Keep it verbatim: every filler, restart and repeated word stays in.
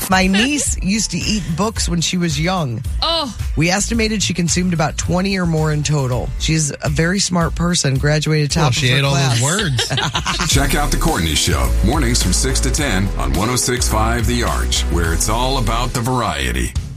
My niece used to eat books when she was young. Oh. We estimated she consumed about twenty or more in total. She's a very smart person, graduated top well, of she her ate class. all those words. Check out The Courtney Show, mornings from six to ten on one oh six point five The Arch, where it's all about the variety.